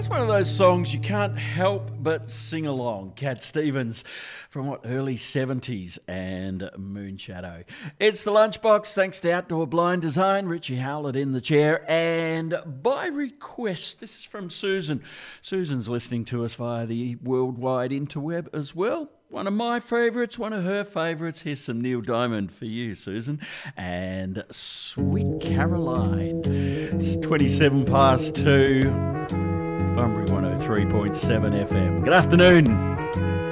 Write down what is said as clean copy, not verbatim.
That's one of those songs you can't help but sing along. Cat Stevens from early 70s and Moonshadow. It's the Lunchbox, thanks to Outdoor Blind Design, Richie Howlett in the chair, and by request, this is from Susan. Susan's listening to us via the worldwide interweb as well. One of my favourites, one of her favourites. Here's some Neil Diamond for you, Susan. And Sweet Caroline. It's 27 past 2. Bunbury 103.7 FM. Good afternoon.